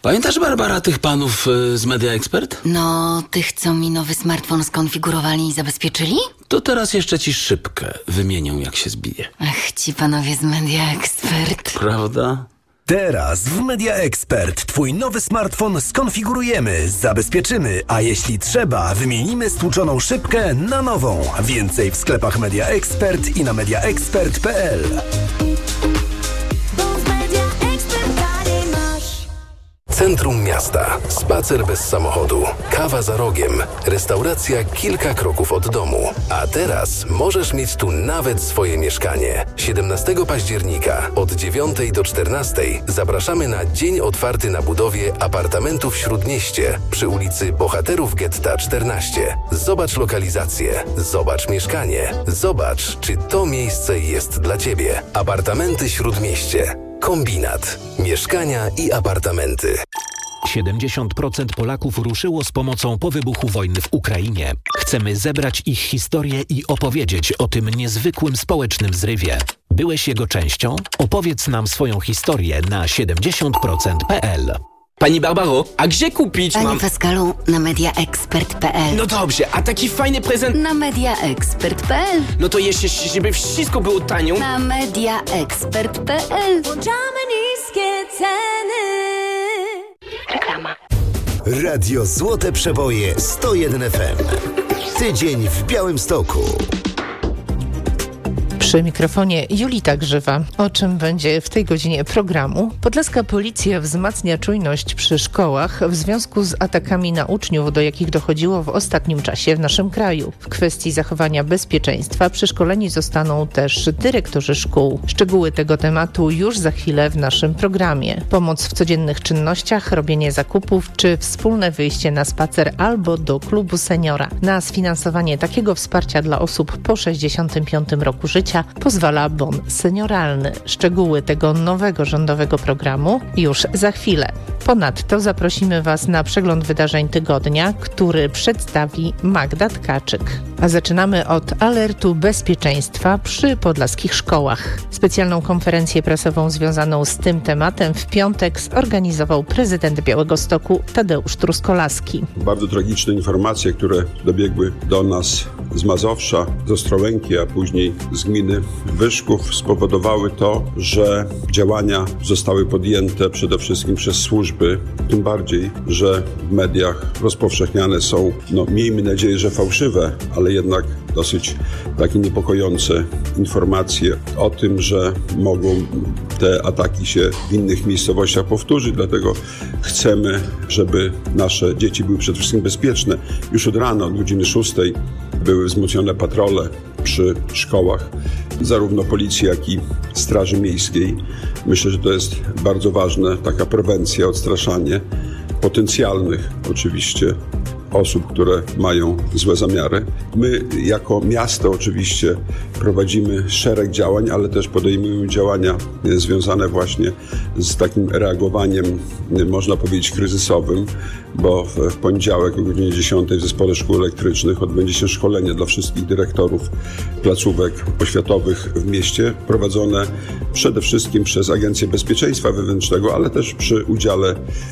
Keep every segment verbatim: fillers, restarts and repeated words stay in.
Pamiętasz, Barbara, tych panów y, z Media Expert? No, tych, co mi nowy smartfon skonfigurowali i zabezpieczyli? To teraz jeszcze ci szybkę wymienią, jak się zbije. Ach, ci panowie z Media Expert. Prawda? Teraz w Media Expert twój nowy smartfon skonfigurujemy, zabezpieczymy, a jeśli trzeba, wymienimy stłuczoną szybkę na nową. Więcej w sklepach Media Expert i na media expert kropka p l. Centrum miasta. Spacer bez samochodu. Kawa za rogiem. Restauracja kilka kroków od domu. A teraz możesz mieć tu nawet swoje mieszkanie. siedemnastego października od dziewiątej do czternastej zapraszamy na dzień otwarty na budowie apartamentów w Śródmieście przy ulicy Bohaterów Getta czternaście. Zobacz lokalizację. Zobacz mieszkanie. Zobacz, czy to miejsce jest dla Ciebie. Apartamenty Śródmieście. Kombinat. Mieszkania i apartamenty. siedemdziesiąt procent Polaków ruszyło z pomocą po wybuchu wojny w Ukrainie. Chcemy zebrać ich historię i opowiedzieć o tym niezwykłym społecznym zrywie. Byłeś jego częścią? Opowiedz nam swoją historię na siedemdziesiąt procent kropka p l. Pani Barbaro, a gdzie kupić Panie mam... Pascalu, na media expert kropka p l. No dobrze, a taki fajny prezent... Na media expert kropka p l. No to jeszcze, żeby wszystko było tanio... Na media expert kropka p l. Włączamy niskie ceny. Reklama. Radio Złote Przeboje sto jeden F M. Tydzień w Białymstoku. Przy mikrofonie Julita Grzywa. O czym będzie w tej godzinie programu? Podlaska policja wzmacnia czujność przy szkołach w związku z atakami na uczniów, do jakich dochodziło w ostatnim czasie w naszym kraju. W kwestii zachowania bezpieczeństwa przeszkoleni zostaną też dyrektorzy szkół. Szczegóły tego tematu już za chwilę w naszym programie. Pomoc w codziennych czynnościach, robienie zakupów czy wspólne wyjście na spacer albo do klubu seniora. Na sfinansowanie takiego wsparcia dla osób po sześćdziesiątym piątym roku życia pozwala bon senioralny. Szczegóły tego nowego rządowego programu już za chwilę. Ponadto zaprosimy Was na przegląd wydarzeń tygodnia, który przedstawi Magda Tkaczyk. A zaczynamy od alertu bezpieczeństwa przy podlaskich szkołach. Specjalną konferencję prasową związaną z tym tematem w piątek zorganizował prezydent Białegostoku Tadeusz Truskolaski. Bardzo tragiczne informacje, które dobiegły do nas z Mazowsza, z Ostrołęki, a później z gminy Wyszków, spowodowały to, że działania zostały podjęte przede wszystkim przez służby, tym bardziej, że w mediach rozpowszechniane są, no miejmy nadzieję, że fałszywe, ale jednak dosyć takie niepokojące informacje o tym, że mogą te ataki się w innych miejscowościach powtórzyć, dlatego chcemy, żeby nasze dzieci były przede wszystkim bezpieczne. Już od rana, od godziny szóstej były wzmocnione patrole przy szkołach, zarówno policji, jak i Straży Miejskiej. Myślę, że to jest bardzo ważne, taka prewencja, odstraszanie potencjalnych oczywiście osób, które mają złe zamiary. My jako miasto oczywiście prowadzimy szereg działań, ale też podejmujemy działania związane właśnie z takim reagowaniem, można powiedzieć, kryzysowym, bo w, w poniedziałek o godzinie dziesiątej w Zespole Szkół Elektrycznych odbędzie się szkolenie dla wszystkich dyrektorów placówek oświatowych w mieście, prowadzone przede wszystkim przez Agencję Bezpieczeństwa Wewnętrznego, ale też przy udziale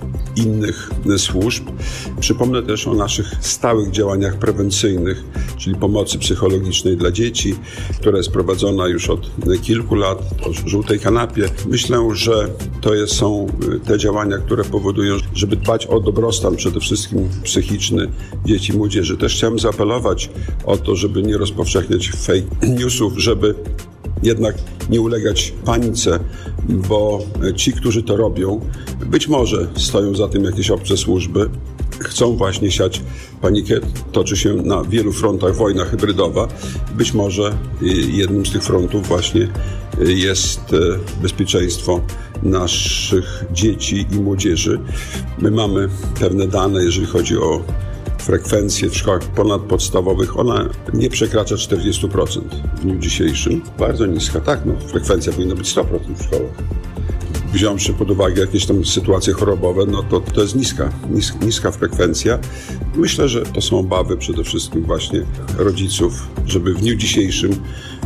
innych służb. Przypomnę też o naszych stałych działaniach prewencyjnych, czyli pomocy psychologicznej dla dzieci, która jest prowadzona już od kilku lat, o żółtej kanapie. Myślę, że to jest, są te działania, które powodują, żeby dbać o dobrostan przede wszystkim psychiczny dzieci i młodzieży. Też chciałem zaapelować o to, żeby nie rozpowszechniać fake newsów, żeby jednak nie ulegać panice, bo ci, którzy to robią, być może stoją za tym jakieś obce służby, chcą właśnie siać panikę. Toczy się na wielu frontach wojna hybrydowa. Być może jednym z tych frontów właśnie jest bezpieczeństwo naszych dzieci i młodzieży. My mamy pewne dane, jeżeli chodzi o frekwencję w szkołach ponadpodstawowych, ona nie przekracza czterdzieści procent w dniu dzisiejszym. Bardzo niska, tak, no, frekwencja powinna być sto procent w szkołach. Wziąwszy pod uwagę jakieś tam sytuacje chorobowe, no to to jest niska, nis, niska frekwencja. Myślę, że to są obawy przede wszystkim właśnie rodziców, żeby w dniu dzisiejszym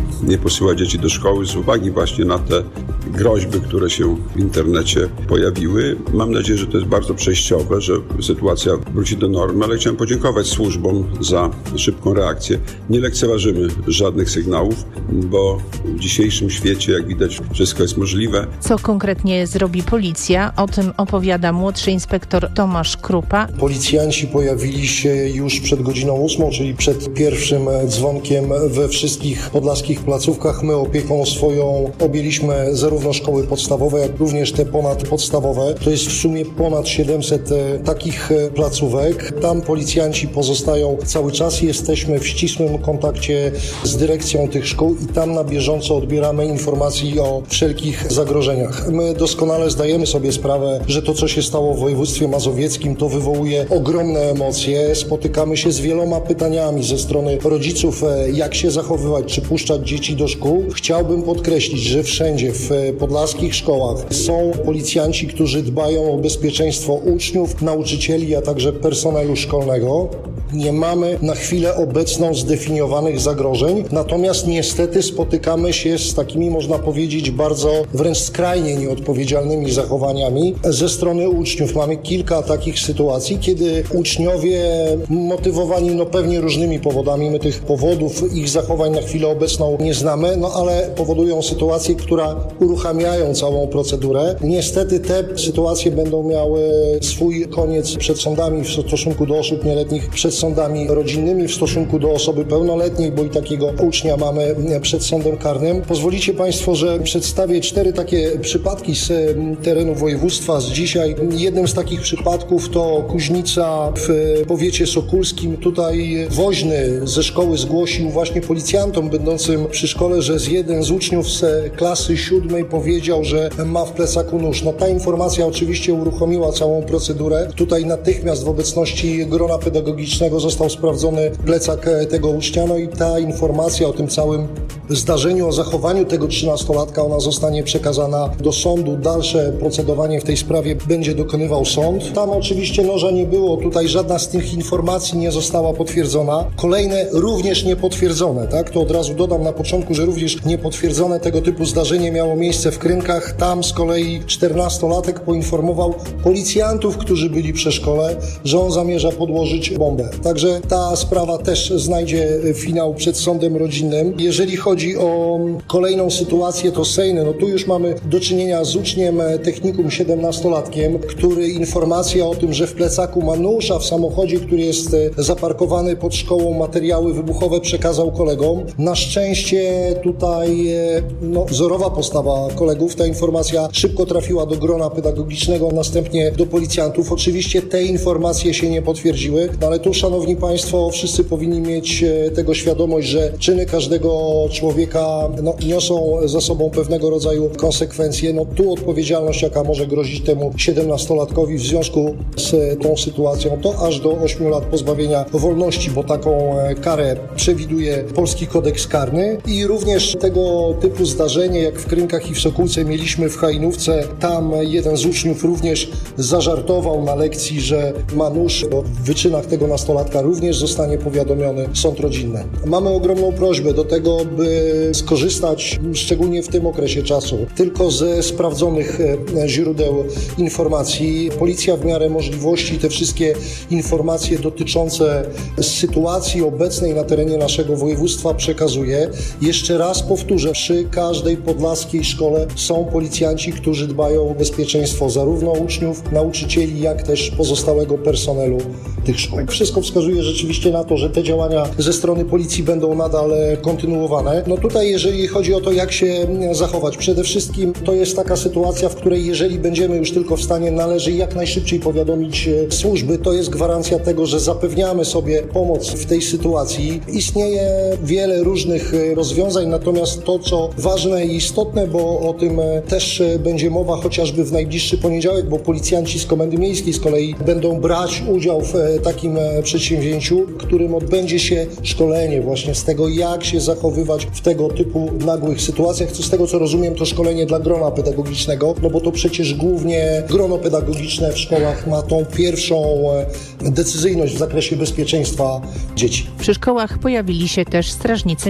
nie posyłać dzieci do szkoły z uwagi właśnie na te groźby, które się w internecie pojawiły. Mam nadzieję, że to jest bardzo przejściowe, że sytuacja wróci do normy, ale chciałem podziękować służbom za szybką reakcję. Nie lekceważymy żadnych sygnałów, bo w dzisiejszym świecie, jak widać, wszystko jest możliwe. Co konkretnie zrobi policja? O tym opowiada młodszy inspektor Tomasz Krupa. Policjanci pojawili się już przed godziną ósmą, czyli przed pierwszym dzwonkiem we wszystkich podlaskich placówkach. My opieką swoją objęliśmy zarówno szkoły podstawowe, jak również te ponadpodstawowe. To jest w sumie ponad siedemset takich placówek. Tam policjanci pozostają cały czas. Jesteśmy w ścisłym kontakcie z dyrekcją tych szkół i tam na bieżąco odbieramy informacji o wszelkich zagrożeniach. My doskonale zdajemy sobie sprawę, że to, co się stało w województwie mazowieckim, to wywołuje ogromne emocje. Spotykamy się z wieloma pytaniami ze strony rodziców, jak się zachowywać, czy puszczać dzieci do szkół. Chciałbym podkreślić, że wszędzie w podlaskich szkołach są policjanci, którzy dbają o bezpieczeństwo uczniów, nauczycieli, a także personelu szkolnego. Nie mamy na chwilę obecną zdefiniowanych zagrożeń, natomiast niestety spotykamy się z takimi, można powiedzieć, bardzo wręcz skrajnie nieodpowiedzialnymi zachowaniami ze strony uczniów. Mamy kilka takich sytuacji, kiedy uczniowie motywowani no pewnie różnymi powodami, my tych powodów ich zachowań na chwilę obecną nie znamy, no ale powodują sytuacje, które uruchamiają całą procedurę. Niestety te sytuacje będą miały swój koniec przed sądami w stosunku do osób nieletnich, przed sądami rodzinnymi, w stosunku do osoby pełnoletniej, bo i takiego ucznia mamy przed sądem karnym. Pozwolicie Państwo, że przedstawię cztery takie przypadki z terenu województwa z dzisiaj. Jednym z takich przypadków to Kuźnica w powiecie sokólskim. Tutaj woźny ze szkoły zgłosił właśnie policjantom będącym przy szkole, że z jeden z uczniów z klasy siódmej powiedział, że ma w plecaku nóż. No ta informacja oczywiście uruchomiła całą procedurę. Tutaj natychmiast w obecności grona pedagogicznego został sprawdzony plecak tego ucznia, no i ta informacja o tym całym zdarzeniu, o zachowaniu tego trzynastolatka, ona zostanie przekazana do sądu. Dalsze procedowanie w tej sprawie będzie dokonywał sąd. Tam oczywiście noża nie było, tutaj żadna z tych informacji nie została potwierdzona. Kolejne również niepotwierdzone, tak? To od razu dodam na początku, że również niepotwierdzone tego typu zdarzenie miało miejsce w Krynkach. Tam z kolei czternastolatek poinformował policjantów, którzy byli przy szkole, że on zamierza podłożyć bombę. Także ta sprawa też znajdzie finał przed sądem rodzinnym. Jeżeli chodzi o kolejną sytuację, to Sejny, no tu już mamy do czynienia z uczniem technikum siedemnastolatkiem, który informacja o tym, że w plecaku ma nóż, a w samochodzie, który jest zaparkowany pod szkołą, materiały wybuchowe przekazał kolegom. Na szczęście tutaj no, wzorowa postawa kolegów. Ta informacja szybko trafiła do grona pedagogicznego, następnie do policjantów. Oczywiście te informacje się nie potwierdziły, no ale tu, szanowni Państwo, wszyscy powinni mieć tego świadomość, że czyny każdego człowieka no, niosą za sobą pewnego rodzaju konsekwencje. No tu odpowiedzialność, jaka może grozić temu siedemnastolatkowi w związku z tą sytuacją, to aż do ośmiu lat pozbawienia wolności, bo taką karę przewiduje Polski Kodeks Karny. I również tego typu zdarzenie, jak w Krynkach i w Sokółce mieliśmy w Hajnówce, tam jeden z uczniów również zażartował na lekcji, że ma nóż. W wyczynach tego nastolatka również zostanie powiadomiony sąd rodzinny. Mamy ogromną prośbę do tego, by skorzystać, szczególnie w tym okresie czasu, tylko ze sprawdzonych źródeł informacji. Policja w miarę możliwości te wszystkie informacje dotyczące sytuacji obecnej na terenie naszego województwa przekazuje. Jeszcze raz powtórzę, przy każdej podlaskiej szkole są policjanci, którzy dbają o bezpieczeństwo zarówno uczniów, nauczycieli, jak też pozostałego personelu tych szkół. Wszystko wskazuje rzeczywiście na to, że te działania ze strony policji będą nadal kontynuowane. No tutaj, jeżeli chodzi o to, jak się zachować, przede wszystkim to jest taka sytuacja, w której jeżeli będziemy już tylko w stanie, należy jak najszybciej powiadomić służby. To jest gwarancja tego, że zapewniamy sobie pomoc w tej sytuacji. Istnieje wiele różnych rozwiązań, natomiast to, co ważne i istotne, bo o tym też będzie mowa chociażby w najbliższy poniedziałek, bo policjanci z Komendy Miejskiej z kolei będą brać udział w takim przedsięwzięciu, którym odbędzie się szkolenie właśnie z tego, jak się zachowywać w tego typu nagłych sytuacjach. Co z tego, co rozumiem, to szkolenie dla grona pedagogicznego, no bo to przecież głównie grono pedagogiczne w szkołach ma tą pierwszą decyzyjność w zakresie bezpieczeństwa dzieci. Przy szkołach pojawili się też strażnicy miejscy.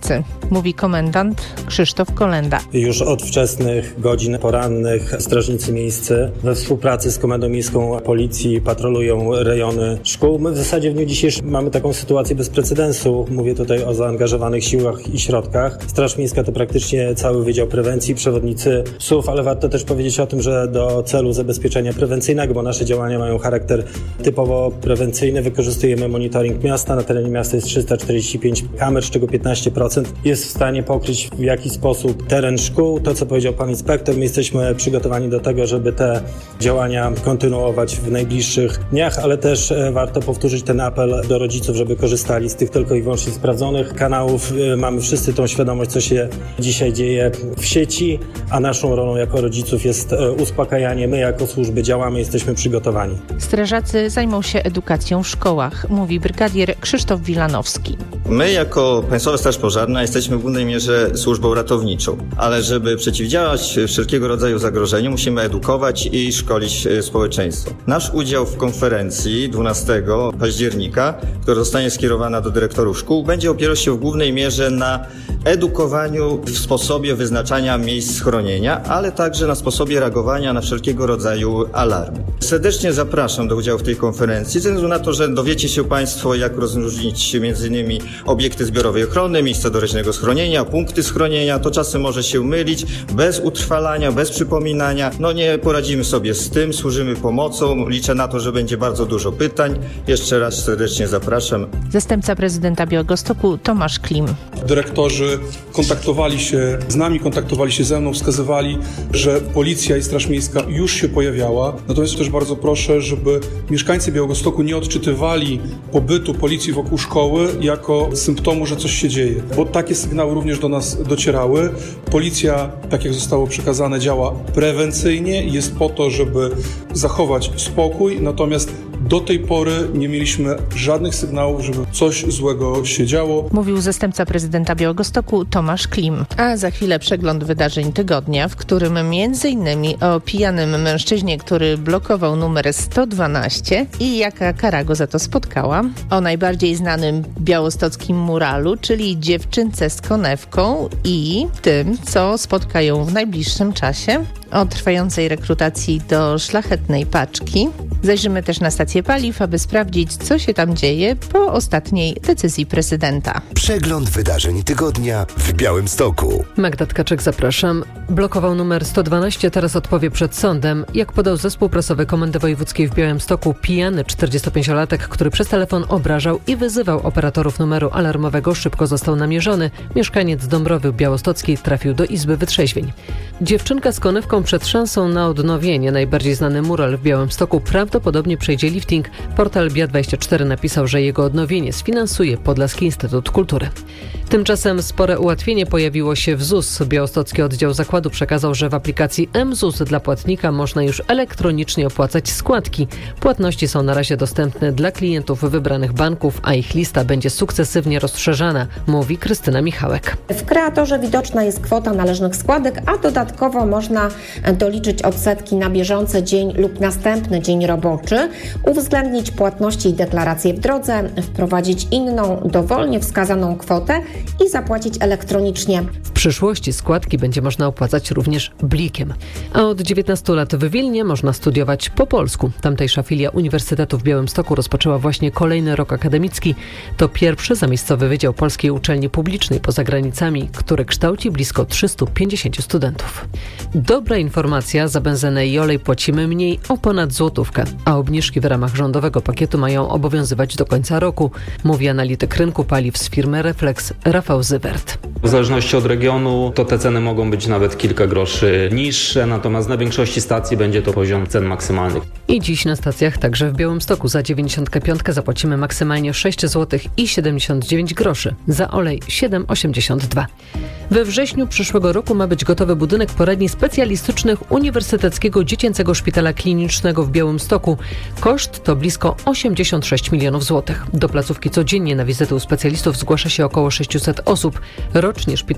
pracy, mówi komendant Krzysztof Kolenda. Już od wczesnych godzin porannych strażnicy miejscy we współpracy z Komendą Miejską Policji patrolują rejony szkół. My w zasadzie w dniu dzisiejszym mamy taką sytuację bez precedensu. Mówię tutaj o zaangażowanych siłach i środkach. Straż Miejska to praktycznie cały Wydział Prewencji, przewodnicy psów, ale warto też powiedzieć o tym, że do celu zabezpieczenia prewencyjnego, bo nasze działania mają charakter typowo prewencyjny, wykorzystujemy monitoring miasta. Na terenie miasta jest trzysta czterdzieści pięć kamer, z czego piętnaście procent jest w stanie pokryć w jakiś sposób teren szkół. To, co powiedział pan inspektor, my jesteśmy przygotowani do tego, żeby te działania kontynuować w najbliższych dniach, ale też warto powtórzyć ten apel do rodziców, żeby korzystali z tych tylko i wyłącznie sprawdzonych kanałów. Mamy wszyscy tą świadomość, co się dzisiaj dzieje w sieci, a naszą rolą jako rodziców jest uspokajanie. My jako służby działamy, jesteśmy przygotowani. Strażacy zajmą się edukacją w szkołach, mówi brygadier Krzysztof Wilanowski. My jako Państwowa Straż Pożarna jesteśmy w głównej mierze służbą ratowniczą, ale żeby przeciwdziałać wszelkiego rodzaju zagrożeniu, musimy edukować i szkolić społeczeństwo. Nasz udział w konferencji dwunastego października, która zostanie skierowana do dyrektorów szkół, będzie opierał się w głównej mierze na edukowaniu w sposobie wyznaczania miejsc schronienia, ale także na sposobie reagowania na wszelkiego rodzaju alarmy. Serdecznie zapraszam do udziału w tej konferencji, ze względu na to, że dowiecie się Państwo, jak rozróżnić między innymi obiekty zbiorowej ochrony, miejsca doraźnego schronienia, punkty schronienia. To czasem może się mylić, bez utrwalania, bez przypominania. No nie poradzimy sobie z tym, służymy pomocą. Liczę na to, że będzie bardzo dużo pytań. Jeszcze raz serdecznie zapraszam. Zastępca prezydenta Białegostoku Tomasz Klim. Dyrektorzy kontaktowali się z nami, kontaktowali się ze mną, wskazywali, że policja i Straż Miejska już się pojawiała. Natomiast też bardzo proszę, żeby mieszkańcy Białegostoku nie odczytywali pobytu policji wokół szkoły jako symptomu, że coś się dzieje. Bo takie sygnały również do nas docierały. Policja, tak jak zostało przekazane, działa prewencyjnie. Jest po to, żeby zachować spokój. Natomiast do tej pory nie mieliśmy żadnych sygnałów, żeby coś złego się działo. Mówił zastępca prezydenta Białegostoku Tomasz Klim. A za chwilę przegląd wydarzeń tygodnia, w którym między innymi o pijanym mężczyźnie, który blokował numer sto dwanaście i jaka kara go za to spotkała. O najbardziej znanym białostockim muralu, czyli dziewczynce z konewką i tym, co spotka ją w najbliższym czasie. O trwającej rekrutacji do szlachetnej paczki. Zajrzymy też na stację paliw, aby sprawdzić, co się tam dzieje po ostatniej decyzji prezydenta. Przegląd wydarzeń tygodnia w Białymstoku. Magda Tkaczyk, zapraszam. Blokował numer sto dwanaście, teraz odpowie przed sądem. Jak podał zespół prasowy Komendy Wojewódzkiej w Białymstoku, pijany czterdziestopięciolatek, który przez telefon obrażał i wyzywał operatorów numeru alarmowego, szybko został namierzony. Mieszkaniec Dąbrowy Białostockiej trafił do izby wytrzeźwień. Dziewczynka z konewką przed szansą na odnowienie. Najbardziej znany mural w Białymstoku prawdopodobnie przejdzie lifting. Portal B I A dwadzieścia cztery napisał, że jego odnowienie sfinansuje Podlaski Instytut Kultury. Tymczasem spore ułatwienie pojawiło się w Z U S. Białostocki oddział zakładu przekazał, że w aplikacji M Z U S dla płatnika można już elektronicznie opłacać składki. Płatności są na razie dostępne dla klientów wybranych banków, a ich lista będzie sukcesywnie rozszerzana, mówi Krystyna Michałek. W kreatorze widoczna jest kwota należnych składek, a dodatkowo można doliczyć odsetki na bieżący dzień lub następny dzień roboczy, uwzględnić płatności i deklaracje w drodze, wprowadzić inną, dowolnie wskazaną kwotę i zapłacić elektronicznie. W przyszłości składki będzie można opłacać również blikiem. A od dziewiętnastu lat w Wilnie można studiować po polsku. Tamtejsza filia Uniwersytetu w Białymstoku rozpoczęła właśnie kolejny rok akademicki. To pierwszy zamiejscowy Wydział Polskiej Uczelni Publicznej poza granicami, który kształci blisko trzystu pięćdziesięciu studentów. Dobra informacja, za benzynę i olej płacimy mniej o ponad złotówkę, a obniżki w ramach rządowego pakietu mają obowiązywać do końca roku, mówi analityk rynku paliw z firmy Reflex Rafał Zywert. W zależności od regionu to te ceny mogą być nawet kilka groszy niższe, natomiast na większości stacji będzie to poziom cen maksymalnych. I dziś na stacjach, także w Białymstoku, za dziewięćdziesiąt pięć zapłacimy maksymalnie sześć złotych i siedemdziesiąt dziewięć groszy, za olej siedem osiemdziesiąt dwa. We wrześniu przyszłego roku ma być gotowy budynek poradni specjalistycznych Uniwersyteckiego Dziecięcego Szpitala Klinicznego w Białymstoku. Koszt to blisko osiemdziesiąt sześć milionów złotych. Do placówki codziennie na wizytę u specjalistów zgłasza się około sześciuset osób. Rocznie szpital udziela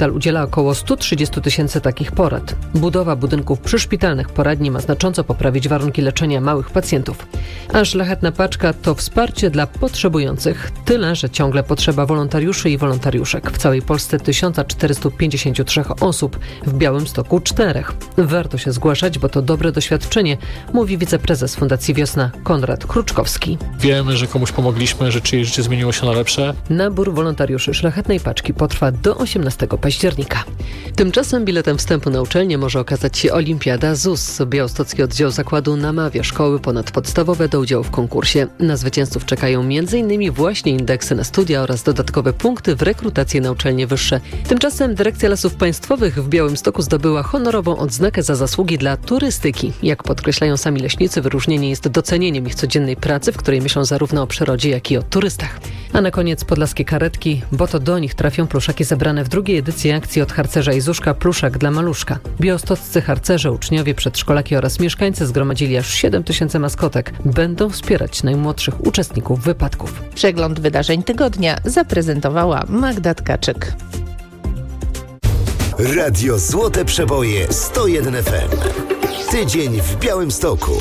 udziela około sto trzydzieści tysięcy takich porad. Budowa budynków przyszpitalnych poradni ma znacząco poprawić warunki leczenia małych pacjentów. A Szlachetna Paczka to wsparcie dla potrzebujących. Tyle, że ciągle potrzeba wolontariuszy i wolontariuszek. W całej Polsce tysiąc czterysta pięćdziesiąt trzy osób, w Białymstoku czterech. Warto się zgłaszać, bo to dobre doświadczenie, mówi wiceprezes Fundacji Wiosna Konrad Kruczkowski. Wiemy, że komuś pomogliśmy, że czyjeś życie zmieniło się na lepsze. Nabór wolontariuszy Szlachetnej Paczki potrwa do osiemnastego października. Tymczasem biletem wstępu na uczelnię może okazać się Olimpiada Z U S. Białostocki oddział zakładu namawia szkoły ponadpodstawowe do udziału w konkursie. Na zwycięzców czekają m.in. właśnie indeksy na studia oraz dodatkowe punkty w rekrutację na uczelnie wyższe. Tymczasem Dyrekcja Lasów Państwowych w Białymstoku zdobyła honorową odznakę za zasługi dla turystyki. Jak podkreślają sami leśnicy, wyróżnienie jest docenieniem ich codziennej pracy, w której myślą zarówno o przyrodzie, jak i o turystach. A na koniec podlaskie karetki, bo to do nich trafią pluszaki zebrane w drugiej edycji akcji Od harcerza i Zuszka Pluszak dla maluszka. Białostoccy harcerze, uczniowie, przedszkolaki oraz mieszkańcy zgromadzili aż siedem tysięcy maskotek. Będą wspierać najmłodszych uczestników wypadków. Przegląd wydarzeń tygodnia zaprezentowała Magda Tkaczyk. Radio Złote Przeboje sto jeden F M. Tydzień w Białymstoku.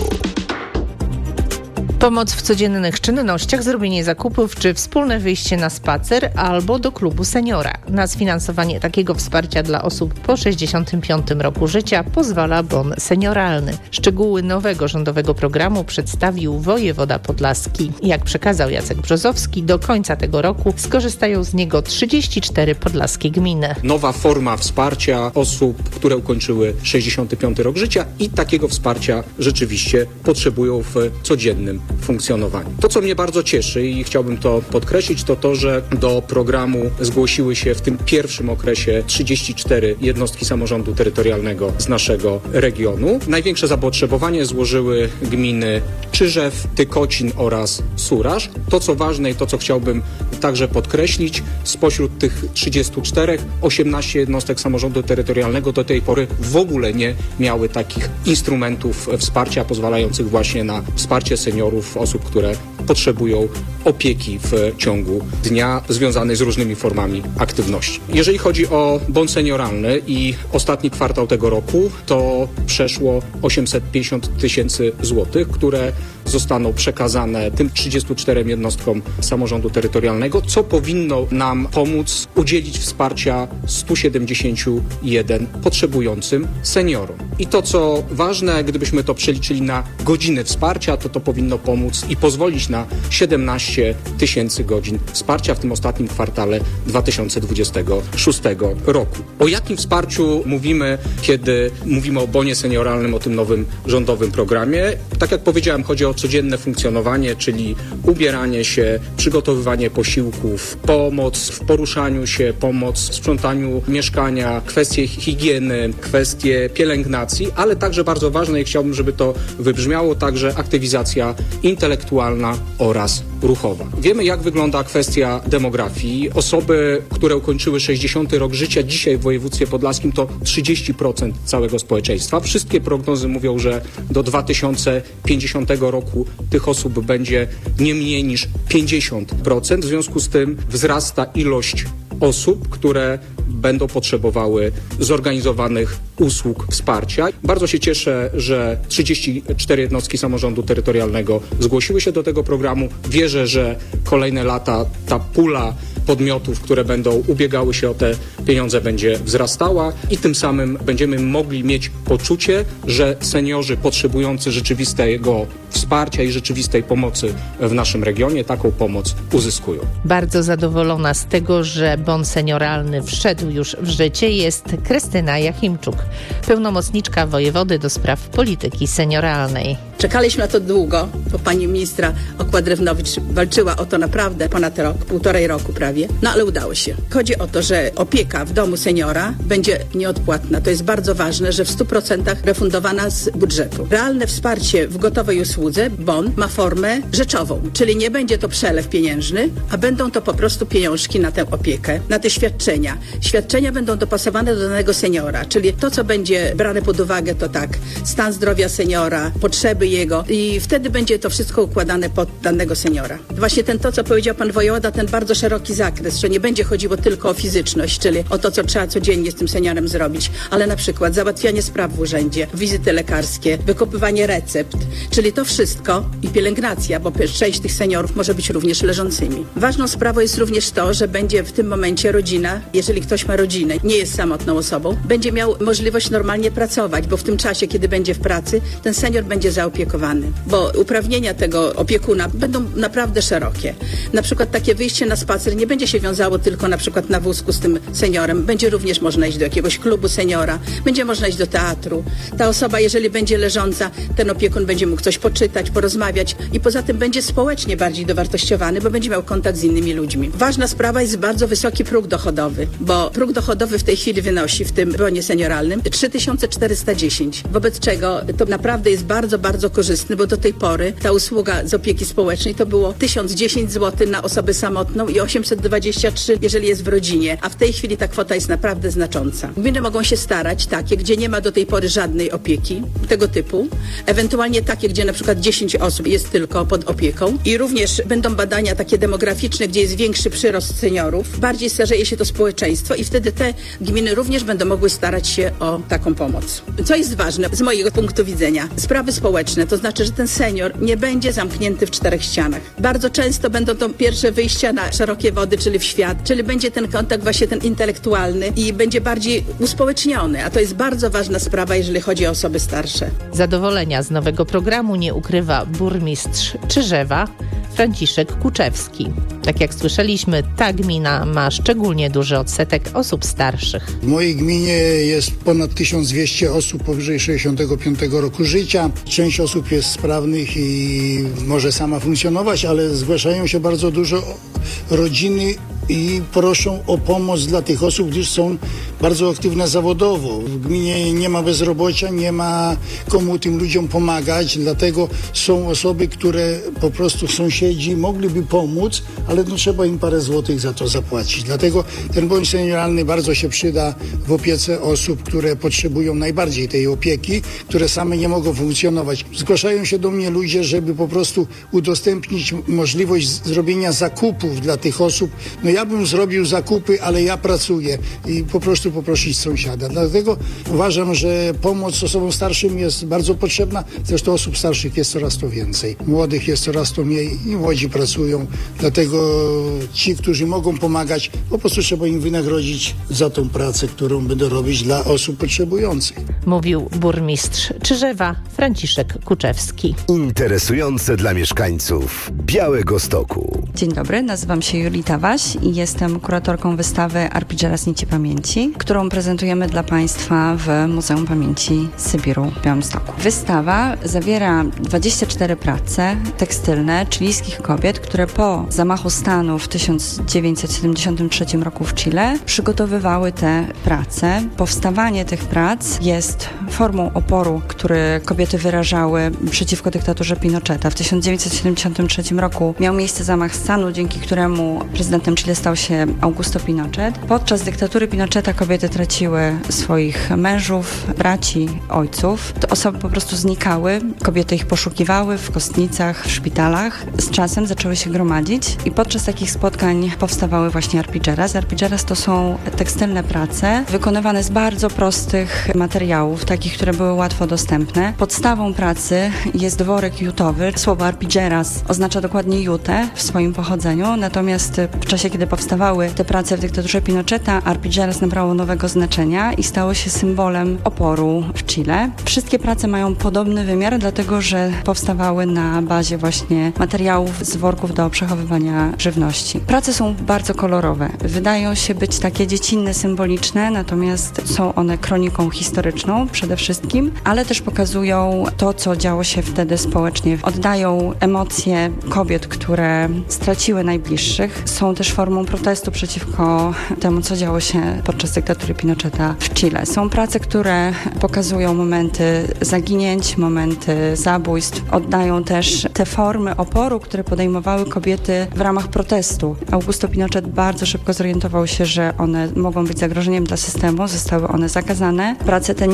Pomoc w codziennych czynnościach, zrobienie zakupów czy wspólne wyjście na spacer albo do klubu seniora. Na sfinansowanie takiego wsparcia dla osób po sześćdziesiątym piątym roku życia pozwala bon senioralny. Szczegóły nowego rządowego programu przedstawił wojewoda podlaski. Jak przekazał Jacek Brzozowski, do końca tego roku skorzystają z niego trzydzieści cztery podlaskie gminy. Nowa forma wsparcia osób, które ukończyły sześćdziesiąty piąty rok życia i takiego wsparcia rzeczywiście potrzebują w codziennym funkcjonowaniu. To, co mnie bardzo cieszy i chciałbym to podkreślić, to to, że do programu zgłosiły się w tym pierwszym okresie trzydzieści cztery jednostki samorządu terytorialnego z naszego regionu. Największe zapotrzebowanie złożyły gminy Czyżew, Tykocin oraz Suraż. To, co ważne i to, co chciałbym także podkreślić, spośród tych trzydziestu czterech, osiemnaście jednostek samorządu terytorialnego do tej pory w ogóle nie miały takich instrumentów wsparcia pozwalających właśnie na wsparcie seniorów, osób, które potrzebują opieki w ciągu dnia związanej z różnymi formami aktywności. Jeżeli chodzi o bon senioralny i ostatni kwartał tego roku, to przeszło osiemset pięćdziesiąt tysięcy złotych, które zostaną przekazane tym trzydziestu czterem jednostkom samorządu terytorialnego, co powinno nam pomóc udzielić wsparcia stu siedemdziesięciu jeden potrzebującym seniorom. I to, co ważne, gdybyśmy to przeliczyli na godziny wsparcia, to to powinno pomóc i pozwolić na siedemnaście tysięcy godzin wsparcia w tym ostatnim kwartale dwa tysiące dwudziestego szóstego roku. O jakim wsparciu mówimy, kiedy mówimy o bonie senioralnym, o tym nowym rządowym programie? Tak jak powiedziałem, chodzi o codzienne funkcjonowanie, czyli ubieranie się, przygotowywanie posiłków, pomoc w poruszaniu się, pomoc w sprzątaniu mieszkania, kwestie higieny, kwestie pielęgnacji, ale także bardzo ważne i chciałbym, żeby to wybrzmiało, także aktywizacja intelektualna oraz ruchowa. Wiemy, jak wygląda kwestia demografii. Osoby, które ukończyły sześćdziesiąty rok życia, dzisiaj w województwie podlaskim to trzydzieści procent całego społeczeństwa. Wszystkie prognozy mówią, że do dwa tysiące pięćdziesiątego roku tych osób będzie nie mniej niż pięćdziesiąt procent. W związku z tym wzrasta ilość osób, które będą potrzebowały zorganizowanych usług wsparcia. Bardzo się cieszę, że trzydzieści cztery jednostki samorządu terytorialnego zgłosiły się do tego programu. Wierzę, że kolejne lata ta pula podmiotów, które będą ubiegały się o te pieniądze, będzie wzrastała i tym samym będziemy mogli mieć poczucie, że seniorzy potrzebujący rzeczywistego wsparcia i rzeczywistej pomocy w naszym regionie taką pomoc uzyskują. Bardzo zadowolona z tego, że bon senioralny wszedł już w życie, jest Krystyna Jachimczuk, pełnomocniczka wojewody do spraw polityki senioralnej. Czekaliśmy na to długo, bo pani ministra Okła-Drewnowicz walczyła o to naprawdę ponad rok, półtorej roku prawie, no ale udało się. Chodzi o to, że opieka w domu seniora będzie nieodpłatna. To jest bardzo ważne, że w stu procentach refundowana z budżetu. Realne wsparcie w gotowej usłudze, bon, ma formę rzeczową, czyli nie będzie to przelew pieniężny, a będą to po prostu pieniążki na tę opiekę, na te świadczenia. Świadczenia będą dopasowane do danego seniora, czyli to, co będzie brane pod uwagę, to tak, stan zdrowia seniora, potrzeby jego i wtedy będzie to wszystko układane pod danego seniora. Właśnie ten to, co powiedział pan wojewoda, ten bardzo szeroki zakres, że nie będzie chodziło tylko o fizyczność, czyli o to, co trzeba codziennie z tym seniorem zrobić, ale na przykład załatwianie spraw w urzędzie, wizyty lekarskie, wykopywanie recept, czyli to wszystko i pielęgnacja, bo część tych seniorów może być również leżącymi. Ważną sprawą jest również to, że będzie w tym momencie rodzina, jeżeli ktoś ma rodzinę, nie jest samotną osobą, będzie miał możliwość normalnie pracować, bo w tym czasie, kiedy będzie w pracy, ten senior będzie zaopiekowany, bo uprawnienia tego opiekuna będą naprawdę szerokie. Na przykład takie wyjście na spacer nie będzie się wiązało tylko na przykład na wózku z tym seniorem, będzie również można iść do jakiegoś klubu seniora, będzie można iść do teatru. Ta osoba, jeżeli będzie leżąca, ten opiekun będzie mógł coś poczytać, porozmawiać i poza tym będzie społecznie bardziej dowartościowany, bo będzie miał kontakt z innymi ludźmi. Ważna sprawa jest bardzo wysoki próg dochodowy, bo próg dochodowy w tej chwili wynosi w tym bonie senioralnym trzy tysiące czterysta dziesięć, wobec czego to naprawdę jest bardzo, bardzo korzystny, bo do tej pory ta usługa z opieki społecznej to było tysiąc dziesięć złotych na osobę samotną i osiemset dwadzieścia trzy, jeżeli jest w rodzinie, a w tej chwili ta kwota jest naprawdę znacząca. Gminy mogą się starać takie, gdzie nie ma do tej pory żadnej opieki tego typu, ewentualnie takie, gdzie na przykład dziesięć osób jest tylko pod opieką i również będą badania takie demograficzne, gdzie jest większy przyrost seniorów, bardziej starzeje się to społeczeństwo i wtedy te gminy również będą mogły starać się o taką pomoc. Co jest ważne z mojego punktu widzenia, sprawy społeczne, to znaczy, że ten senior nie będzie zamknięty w czterech ścianach. Bardzo często będą to pierwsze wyjścia na szerokie wody, czyli w świat, czyli będzie ten kontakt właśnie ten intelektualny i będzie bardziej uspołeczniony, a to jest bardzo ważna sprawa, jeżeli chodzi o osoby starsze. Zadowolenia z nowego programu nie ukrywa burmistrz Czyżewa Franciszek Kuczewski. Tak jak słyszeliśmy, ta gmina ma szczególnie duży odsetek osób starszych. W mojej gminie jest ponad tysiąc dwieście osób powyżej sześćdziesiątego piątego roku życia. Część osób jest sprawnych i może sama funkcjonować, ale zgłaszają się bardzo dużo rodziny i proszą o pomoc dla tych osób, gdyż są bardzo aktywne zawodowo. W gminie nie ma bezrobocia, nie ma komu tym ludziom pomagać, dlatego są osoby, które po prostu sąsiedzi mogliby pomóc, ale no trzeba im parę złotych za to zapłacić. Dlatego ten bon senioralny bardzo się przyda w opiece osób, które potrzebują najbardziej tej opieki, które same nie mogą funkcjonować. Zgłaszają się do mnie ludzie, żeby po prostu udostępnić możliwość zrobienia zakupów dla tych osób. No ja bym zrobił zakupy, ale ja pracuję i po prostu poprosić sąsiada. Dlatego uważam, że pomoc osobom starszym jest bardzo potrzebna. Zresztą osób starszych jest coraz to więcej. Młodych jest coraz to mniej i młodzi pracują. Dlatego ci, którzy mogą pomagać, po prostu trzeba im wynagrodzić za tą pracę, którą będą robić dla osób potrzebujących. Mówił burmistrz Czyżewa Franciszek Kuczewski. Interesujące dla mieszkańców Białegostoku. Dzień dobry, nazywam się Julita Waś i jestem kuratorką wystawy Arpidżeras Nici Pamięci, którą prezentujemy dla Państwa w Muzeum Pamięci Sybiru w Białymstoku. Wystawa zawiera dwadzieścia cztery prace tekstylne chilijskich kobiet, które po zamachu stanu w tysiąc dziewięćset siedemdziesiątym trzecim roku w Chile przygotowywały te prace. Powstawanie tych prac jest formą oporu, który kobiety wyrażały przeciwko dyktaturze Pinocheta. W tysiąc dziewięćset siedemdziesiątym trzecim roku miał miejsce zamach stanu, dzięki któremu prezydentem Chile stał się Augusto Pinochet. Podczas dyktatury Pinocheta kobiety traciły swoich mężów, braci, ojców. Te osoby po prostu znikały, kobiety ich poszukiwały w kostnicach, w szpitalach. Z czasem zaczęły się gromadzić i podczas takich spotkań powstawały właśnie arpidżeras. Arpidżeras to są tekstylne prace wykonywane z bardzo prostych materiałów, takich, które były łatwo dostępne. Podstawą pracy jest worek jutowy. Słowo arpidżeras oznacza dokładnie jutę w swoim pochodzeniu, natomiast w czasie, kiedy powstawały te prace w dyktaturze Pinocheta, arpidżeras nabrało nowego znaczenia i stało się symbolem oporu w Chile. Wszystkie prace mają podobny wymiar, dlatego że powstawały na bazie właśnie materiałów z worków do przechowywania żywności. Prace są bardzo kolorowe. Wydają się być takie dziecinne, symboliczne, natomiast są one kroniką historyczną przede wszystkim, ale też pokazują to, co działo się wtedy społecznie. Oddają emocje kobiet, które straciły najbliższych. Są też formą protestu przeciwko temu, co działo się podczas dyktatury Pinocheta w Chile. Są prace, które pokazują momenty zaginięć, momenty zabójstw. Oddają też te formy oporu, które podejmowały kobiety w ramach protestu. Augusto Pinochet bardzo szybko zorientował się, że one mogą być zagrożeniem dla systemu. Zostały one zakazane. Prace te nie są pod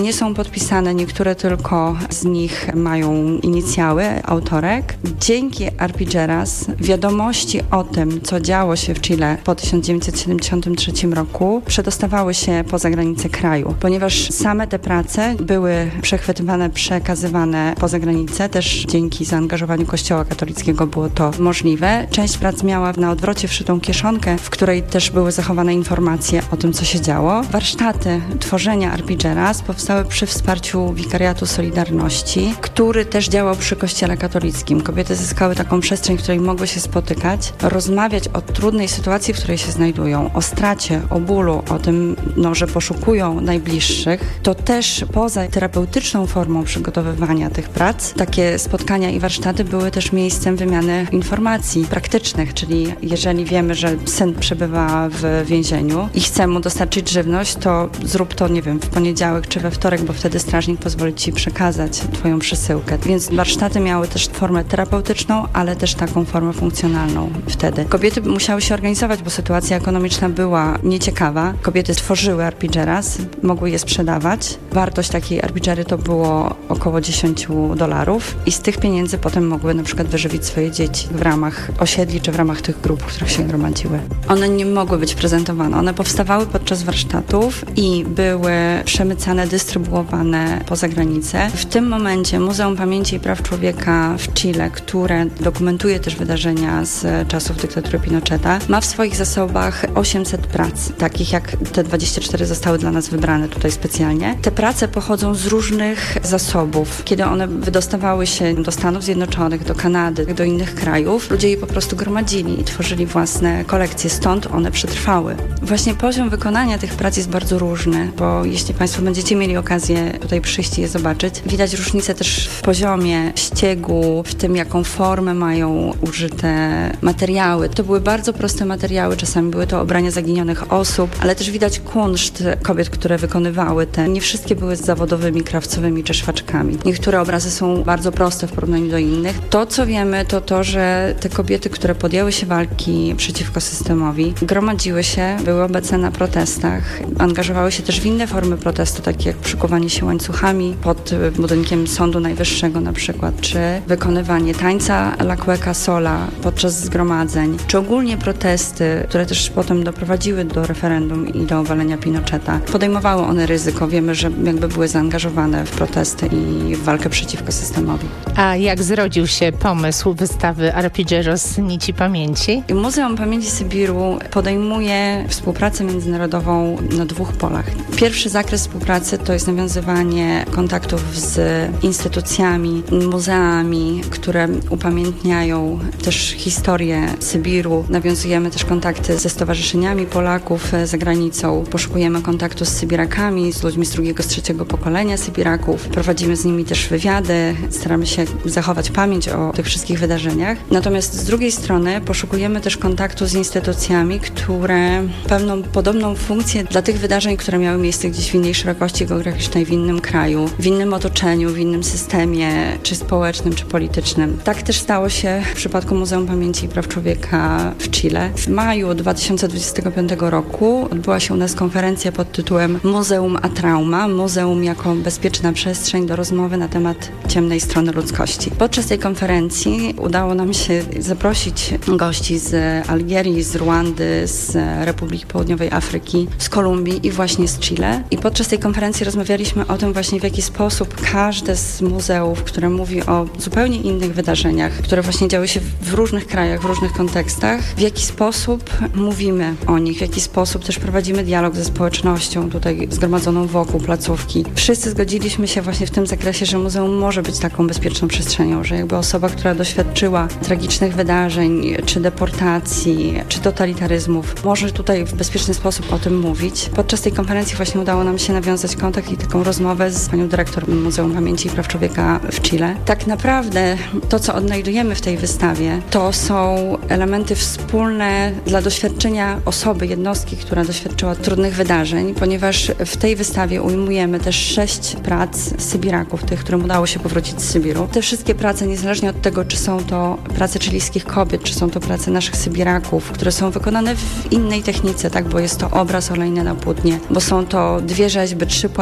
podpisane, niektóre tylko z nich mają inicjały autorek. Dzięki Arpigeras wiadomości o tym, co działo się w Chile po tysiąc dziewięćset siedemdziesiątym trzecim roku przedostawały się poza granice kraju, ponieważ same te prace były przechwytywane, przekazywane poza granicę. Też dzięki zaangażowaniu Kościoła katolickiego było to możliwe. Część prac miała na odwrocie wszytą kieszonkę, w której też były zachowane informacje o tym, co się działo. Warsztaty tworzenia Arpigeras powstały przy wsparciu Wikariatu Solidarności, który też działał przy Kościele katolickim. Kobiety zyskały taką przestrzeń, w której mogły się spotykać, rozmawiać o trudnej sytuacji, w której się znajdują, o stracie, o bólu, o tym, no, że poszukują najbliższych. To też poza terapeutyczną formą przygotowywania tych prac, takie spotkania i warsztaty były też miejscem wymiany informacji praktycznych, czyli jeżeli wiemy, że syn przebywa w więzieniu i chce mu dostarczyć żywność, to zrób to, nie wiem, w poniedziałek czy we wtorek, bo wtedy strażnik pozwoli ci przekazać twoją przesyłkę. Więc warsztaty miały też formę terapeutyczną, ale też taką formę funkcjonalną wtedy. Kobiety musiały się organizować, bo sytuacja ekonomiczna była nieciekawa. Kobiety tworzyły Arpigeras, mogły je sprzedawać. Wartość takiej Arpigery to było około dziesięć dolarów i z tych pieniędzy potem mogły na przykład wyżywić swoje dzieci w ramach osiedli czy w ramach tych grup, w których się gromadziły. One nie mogły być prezentowane. One powstawały podczas warsztatów i były przemycane, dystrybuowane poza granicę. W tym momencie Muzeum Pamięci i Praw Człowieka w Chile, które dokumentuje też wydarzenia z czasów dyktatury Pinocheta, ma w swoich zasobach osiemset prac, takich jak te dwadzieścia cztery zostały dla nas wybrane tutaj specjalnie. Te prace pochodzą z różnych zasobów. Kiedy one wydostawały się do Stanów Zjednoczonych, do Kanady, do innych krajów, ludzie je po prostu gromadzili i tworzyli własne kolekcje, stąd one przetrwały. Właśnie poziom wykonania tych prac jest bardzo różny, bo jeśli Państwo będziecie mieli okazję tutaj przyjść i je zobaczyć, widać różnicę też w poziomie ściegu, w tym, jaką formę mają użyte materiały. To były bardzo proste materiały, czasami były to ubrania zaginionych osób, ale też widać kunszt kobiet, które wykonywały te. Nie wszystkie były z zawodowymi krawcowymi czy szwaczkami. Niektóre obrazy są bardzo proste w porównaniu do innych. To, co wiemy, to to, że te kobiety, które podjęły się walki przeciwko systemowi, gromadziły się, były obecne na protestach, angażowały się też w inne formy protestu, takie jak przykuwanie się łańcuchami pod budynkiem Sądu Najwyższego na przykład, czy wykonywanie tańca La Cueca Sola podczas zgromadzeń, czy ogólnie protesty, które też potem doprowadziły do referendum i do obalenia Pinocheta. Podejmowały one ryzyko. Wiemy, że jakby były zaangażowane w protesty i w walkę przeciwko systemowi. A jak zrodził się pomysł wystawy Arpigeras Nici Pamięci? Muzeum Pamięci Sybiru podejmuje współpracę międzynarodową na dwóch polach. Pierwszy zakres współpracy to jest nawiązywanie kontaktów z instytucjami, muzeami, które upamiętniają też historię Sybiru. Nawiązujemy też kontakty ze stowarzyszeniami Polaków za granicą. Poszukujemy kontaktu z Sybirakami, z ludźmi z drugiego, z trzeciego pokolenia Sybiraków. Prowadzimy z nimi też wywiady, staramy się zachować pamięć o tych wszystkich wydarzeniach. Natomiast z drugiej strony poszukujemy też kontaktu z instytucjami, które pełnią podobną funkcję dla tych wydarzeń, które miały miejsce gdzieś w innej szerokości geograficznej, w innym kraju, w innym otoczeniu, w innym systemie, czy społecznym, czy politycznym. Tak też stało się w przypadku Muzeum Pamięci i Praw Człowieka w Chile. W maju dwa tysiące dwudziestego piątego roku odbyła się u nas konferencja pod tytułem Muzeum a Trauma. Muzeum jako bezpieczna przestrzeń do rozmowy na temat ciemnej strony ludzkości. Podczas tej konferencji udało nam się zaprosić gości z Algierii, z Ruandy, z Republiki Południowej Afryki, z Kolumbii i właśnie z Chile. I podczas tej konferencji rozmawialiśmy o tym właśnie, w jaki sposób każde z muzeów, które mówi o zupełnie innych wydarzeniach, które właśnie działy się w różnych krajach, w różnych kontekstach, w jaki sposób mówimy o nich, w jaki sposób też prowadzimy dialog ze społecznością tutaj zgromadzoną wokół placówki. Wszyscy zgodziliśmy się właśnie w tym zakresie, że muzeum może być taką bezpieczną przestrzenią, że jakby osoba, która doświadczyła tragicznych wydarzeń, czy deportacji, czy totalitaryzmów, może tutaj w bezpieczny sposób o tym mówić. Podczas tej konferencji właśnie udało nam się nawiązać kontakt i taką rozmowę z panią dyrektor Muzeum Pamięci i Praw Człowieka w Chile. Tak naprawdę to, co odnajdujemy w tej wystawie, to są elementy wspólne dla doświadczenia osoby, jednostki, która doświadczyła trudnych wydarzeń, ponieważ w tej wystawie ujmujemy też sześć prac Sybiraków, tych, którym udało się powrócić z Sybiru. Te wszystkie prace, niezależnie od tego, czy są to prace chilijskich kobiet, czy są to prace naszych Sybiraków, które są wykonane w innej technice, tak, bo jest to obraz olejny na płótnie, bo są to dwie rzeźby, trzy płaskorzeźby,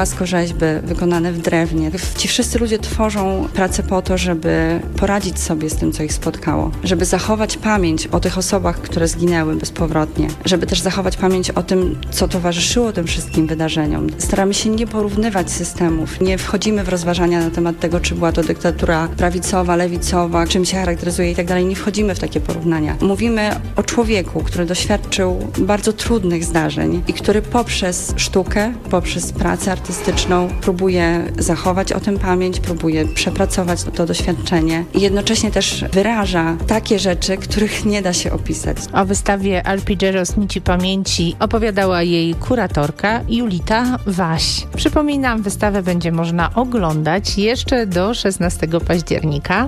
rzeźby wykonane w drewnie. Ci wszyscy ludzie tworzą pracę po to, żeby poradzić sobie z tym, co ich spotkało. Żeby zachować pamięć o tych osobach, które zginęły bezpowrotnie. Żeby też zachować pamięć o tym, co towarzyszyło tym wszystkim wydarzeniom. Staramy się nie porównywać systemów. Nie wchodzimy w rozważania na temat tego, czy była to dyktatura prawicowa, lewicowa, czym się charakteryzuje i tak dalej. Nie wchodzimy w takie porównania. Mówimy o człowieku, który doświadczył bardzo trudnych zdarzeń i który poprzez sztukę, poprzez pracę artystyczną próbuje zachować o tym pamięć, próbuje przepracować to doświadczenie i jednocześnie też wyraża takie rzeczy, których nie da się opisać. O wystawie Arpeggios Nici Pamięci opowiadała jej kuratorka Julita Waś. Przypominam, wystawę będzie można oglądać jeszcze do szesnastego października.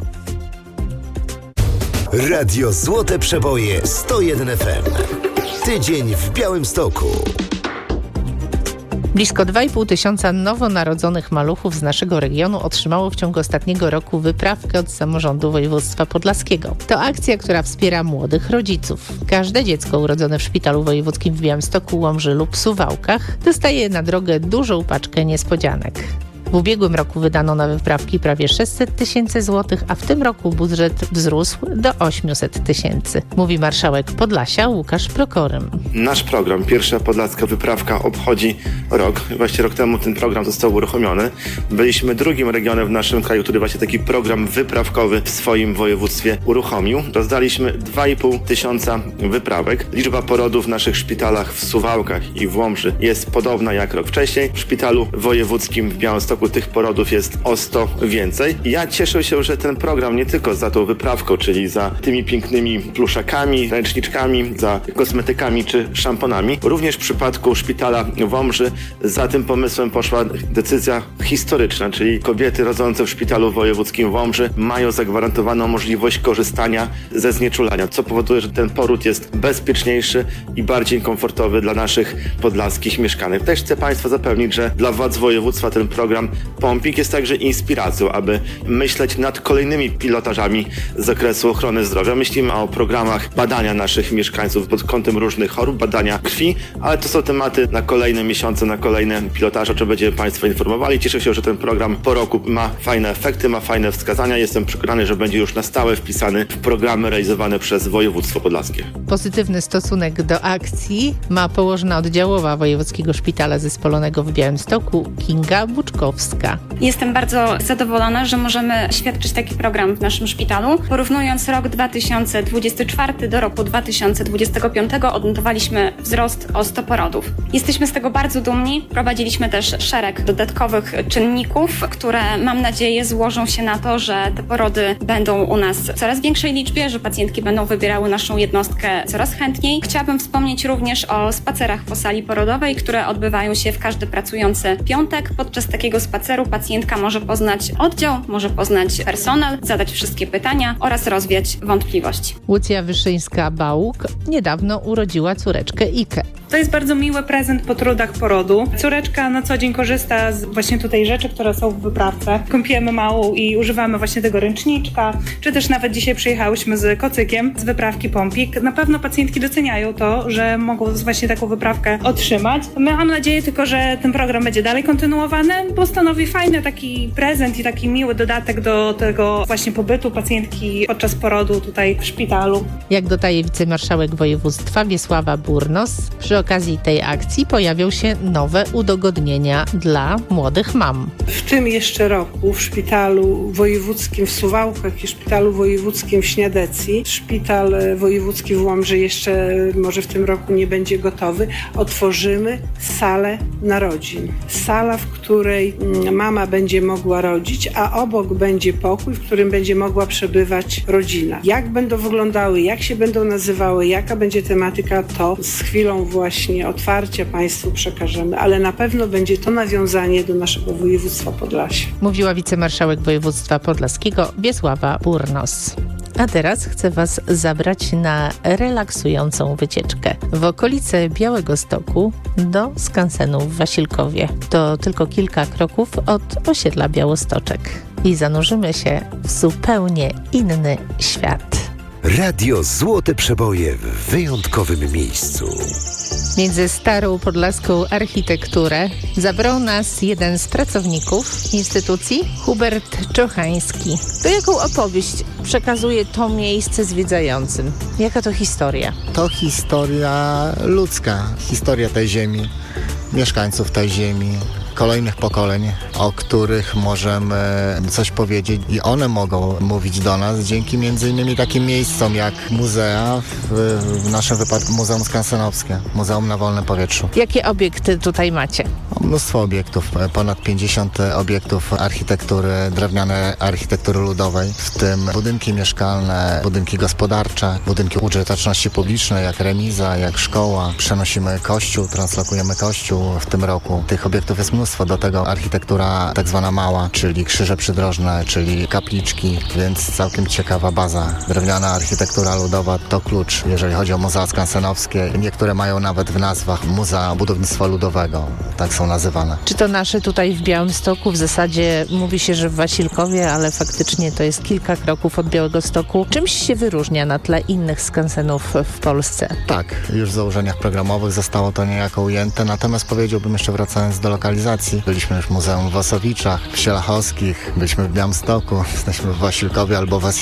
Radio Złote Przeboje sto jeden F M. Tydzień w Białymstoku. Blisko dwa i pół tysiąca nowonarodzonych maluchów z naszego regionu otrzymało w ciągu ostatniego roku wyprawkę od samorządu województwa podlaskiego. To akcja, która wspiera młodych rodziców. Każde dziecko urodzone w szpitalu wojewódzkim w Białymstoku, Łomży lub Suwałkach dostaje na drogę dużą paczkę niespodzianek. W ubiegłym roku wydano na wyprawki prawie sześćset tysięcy złotych, a w tym roku budżet wzrósł do osiemset tysięcy. Mówi marszałek Podlasia Łukasz Prokorym. Nasz program Pierwsza Podlaska Wyprawka obchodzi rok. Właśnie rok temu ten program został uruchomiony. Byliśmy drugim regionem w naszym kraju, który właśnie taki program wyprawkowy w swoim województwie uruchomił. Rozdaliśmy dwa i pół tysiąca wyprawek. Liczba porodów w naszych szpitalach w Suwałkach i w Łomży jest podobna jak rok wcześniej. W szpitalu wojewódzkim w Białymstoku tych porodów jest o sto więcej. Ja cieszę się, że ten program nie tylko za tą wyprawką, czyli za tymi pięknymi pluszakami, ręczniczkami, za kosmetykami czy szamponami. Również w przypadku szpitala w Łomży za tym pomysłem poszła decyzja historyczna, czyli kobiety rodzące w szpitalu wojewódzkim w Łomży mają zagwarantowaną możliwość korzystania ze znieczulania, co powoduje, że ten poród jest bezpieczniejszy i bardziej komfortowy dla naszych podlaskich mieszkanek. Też chcę Państwa zapewnić, że dla władz województwa ten program Pompik jest także inspiracją, aby myśleć nad kolejnymi pilotażami z zakresu ochrony zdrowia. Myślimy o programach badania naszych mieszkańców pod kątem różnych chorób, badania krwi, ale to są tematy na kolejne miesiące, na kolejne pilotaże, o czym będziemy Państwa informowali. Cieszę się, że ten program po roku ma fajne efekty, ma fajne wskazania. Jestem przekonany, że będzie już na stałe wpisany w programy realizowane przez województwo podlaskie. Pozytywny stosunek do akcji ma położna oddziałowa Wojewódzkiego Szpitala Zespolonego w Białymstoku Kinga Buczkowska. Jestem bardzo zadowolona, że możemy świadczyć taki program w naszym szpitalu. Porównując rok dwa tysiące dwudziesty czwarty do roku dwa tysiące dwudziestego piątego odnotowaliśmy wzrost o sto porodów. Jesteśmy z tego bardzo dumni. Prowadziliśmy też szereg dodatkowych czynników, które mam nadzieję złożą się na to, że te porody będą u nas w coraz większej liczbie, że pacjentki będą wybierały naszą jednostkę coraz chętniej. Chciałabym wspomnieć również o spacerach po sali porodowej, które odbywają się w każdy pracujący piątek. Podczas takiego spaceru pacjentka może poznać oddział, może poznać personel, zadać wszystkie pytania oraz rozwiać wątpliwości. Łucja Wyszyńska-Bałuk niedawno urodziła córeczkę Ikę. To jest bardzo miły prezent po trudach porodu. Córeczka na co dzień korzysta z właśnie tutaj rzeczy, które są w wyprawce. Kąpiemy małą i używamy właśnie tego ręczniczka, czy też nawet dzisiaj przyjechałyśmy z kocykiem z wyprawki Pompik. Na pewno pacjentki doceniają to, że mogą właśnie taką wyprawkę otrzymać. Mam nadzieję tylko, że ten program będzie dalej kontynuowany, bo stanowi fajny taki prezent i taki miły dodatek do tego właśnie pobytu pacjentki podczas porodu tutaj w szpitalu. Jak dodaje wicemarszałek województwa Wiesława Burnos, przy okazji tej akcji pojawią się nowe udogodnienia dla młodych mam. W tym jeszcze roku w szpitalu wojewódzkim w Suwałkach i szpitalu wojewódzkim w Śniadecji, szpital wojewódzki w Łomży jeszcze może w tym roku nie będzie gotowy, otworzymy salę narodzin. Sala, w której mama będzie mogła rodzić, a obok będzie pokój, w którym będzie mogła przebywać rodzina. Jak będą wyglądały, jak się będą nazywały, jaka będzie tematyka, to z chwilą właśnie otwarcia Państwu przekażemy, ale na pewno będzie to nawiązanie do naszego województwa Podlasia. Mówiła wicemarszałek województwa podlaskiego Wiesława Burnos. A teraz chcę Was zabrać na relaksującą wycieczkę w okolice Białegostoku do skansenu w Wasilkowie. To tylko kilka kroków od osiedla Białostoczek i zanurzymy się w zupełnie inny świat. Radio Złote Przeboje w wyjątkowym miejscu. między starą podlaską architekturę, zabrał nas jeden z pracowników instytucji, Hubert Czochański. To jaką opowieść przekazuje to miejsce zwiedzającym? Jaka to historia? To historia ludzka, historia tej ziemi, mieszkańców tej ziemi, kolejnych pokoleń, o których możemy coś powiedzieć i one mogą mówić do nas dzięki między innymi takim miejscom jak muzea, w, w naszym wypadku Muzeum Skansenowskie, Muzeum na Wolnym Powietrzu. Jakie obiekty tutaj macie? Mnóstwo obiektów, ponad pięćdziesiąt obiektów architektury, drewnianej architektury ludowej, w tym budynki mieszkalne, budynki gospodarcze, budynki użyteczności publicznej, jak remiza, jak szkoła. Przenosimy kościół, translokujemy kościół w tym roku. Tych obiektów jest mnóstwo. Do tego architektura tak zwana mała, czyli krzyże przydrożne, czyli kapliczki, więc całkiem ciekawa baza. Drewniana architektura ludowa to klucz, jeżeli chodzi o muzea skansenowskie. Niektóre mają nawet w nazwach Muzea Budownictwa Ludowego. Tak są nazywane. Czy to nasze tutaj w Białymstoku? W zasadzie mówi się, że w Wasilkowie, ale faktycznie to jest kilka kroków od Białegostoku. Czymś się wyróżnia na tle innych skansenów w Polsce? Tak, już w założeniach programowych zostało to niejako ujęte, natomiast powiedziałbym jeszcze wracając do lokalizacji. Byliśmy już w Muzeum w Osowiczach, w Sielachowskich, byliśmy w Białymstoku, jesteśmy w Wasilkowie albo w